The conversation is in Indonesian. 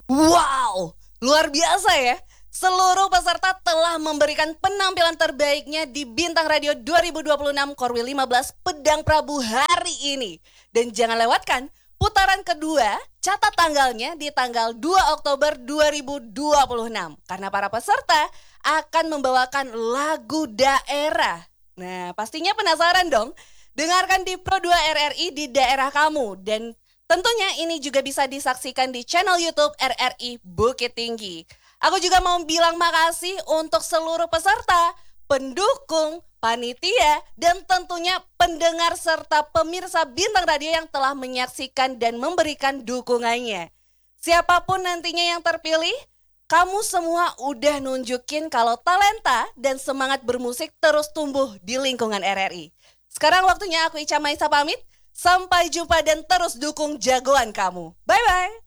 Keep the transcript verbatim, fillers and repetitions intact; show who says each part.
Speaker 1: Wow, luar biasa ya. Seluruh peserta telah memberikan penampilan terbaiknya di Bintang Radio dua ribu dua puluh enam Korwil lima belas Pedang Prabu hari ini. Dan jangan lewatkan putaran kedua, catat tanggalnya di tanggal dua Oktober dua ribu dua puluh enam. Karena para peserta akan membawakan lagu daerah. Nah, pastinya penasaran dong? Dengarkan di Pro dua R R I di daerah kamu. Dan tentunya ini juga bisa disaksikan di channel YouTube R R I Bukit Tinggi. Aku juga mau bilang makasih untuk seluruh peserta, pendukung, panitia, dan tentunya pendengar serta pemirsa Bintang Radio yang telah menyaksikan dan memberikan dukungannya. Siapapun nantinya yang terpilih, kamu semua udah nunjukin kalau talenta dan semangat bermusik terus tumbuh di lingkungan R R I. Sekarang waktunya aku Ica Maisa pamit. Sampai jumpa dan terus dukung jagoan kamu. Bye-bye.